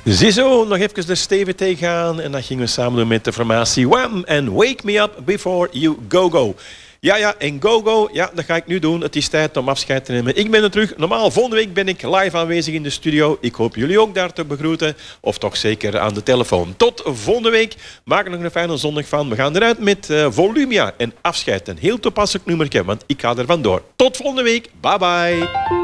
Ziezo, nog even de Stevie tegenaan. En dat gingen we samen doen met de formatie Wham! En Wake Me Up Before You Go Go. Ja, en go, ja, dat ga ik nu doen. Het is tijd om afscheid te nemen. Ik ben er terug. Normaal, volgende week ben ik live aanwezig in de studio. Ik hoop jullie ook daar te begroeten. Of toch zeker aan de telefoon. Tot volgende week. Maak er nog een fijne zondag van. We gaan eruit met Volumia en afscheid. Een heel toepasselijk nummertje, want ik ga er vandoor. Tot volgende week. Bye bye.